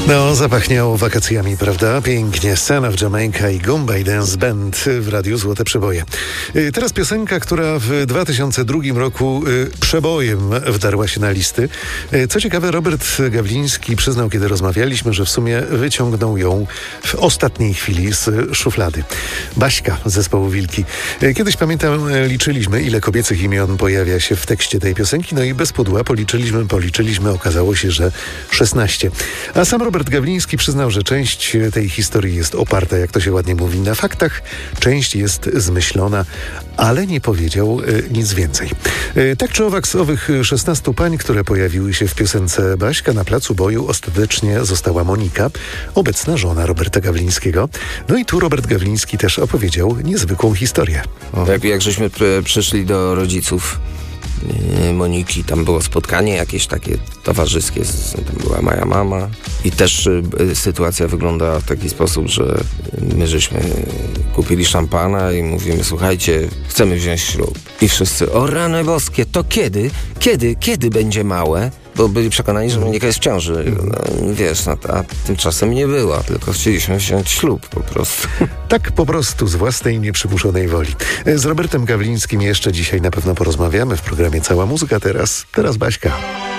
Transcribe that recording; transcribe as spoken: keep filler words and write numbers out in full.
No, zapachniało wakacjami, prawda? Pięknie. Son of Jamaica i Goombay Dance Band w Radiu Złote Przeboje. Y, Teraz piosenka, która w dwa tysiące drugim roku y, przebojem wdarła się na listy. Y, Co ciekawe, Robert Gawliński przyznał, kiedy rozmawialiśmy, że w sumie wyciągnął ją w ostatniej chwili z szuflady. Baśka z zespołu Wilki. Y, Kiedyś, pamiętam, y, liczyliśmy, ile kobiecych imion pojawia się w tekście tej piosenki, no i bez pudła policzyliśmy, policzyliśmy, okazało się, że szesnaście. A sam Robert Gawliński przyznał, że część tej historii jest oparta, jak to się ładnie mówi, na faktach, część jest zmyślona, ale nie powiedział y, nic więcej. Y, tak czy owak, z owych szesnastu pań, które pojawiły się w piosence Baśka, na placu boju ostatecznie została Monika, obecna żona Roberta Gawlińskiego. No i tu Robert Gawliński też opowiedział niezwykłą historię. Jak, jak żeśmy pr- przyszli do rodziców yy, Moniki, tam było spotkanie jakieś takie towarzyskie, z, tam była moja mama i też yy, sytuacja wyglądała w taki sposób, że my żeśmy kupili szampana i mówimy, słuchajcie, chcemy wziąć ślub. I wszyscy, o rany boskie, to kiedy? Kiedy? Kiedy będzie małe? Bo byli przekonani, że Monika jest w ciąży. No, wiesz, no, a tymczasem nie była, tylko chcieliśmy wziąć ślub po prostu. Tak po prostu, z własnej nieprzymuszonej woli. Z Robertem Gawlińskim jeszcze dzisiaj na pewno porozmawiamy w programie Cała Muzyka. Teraz, teraz Baśka.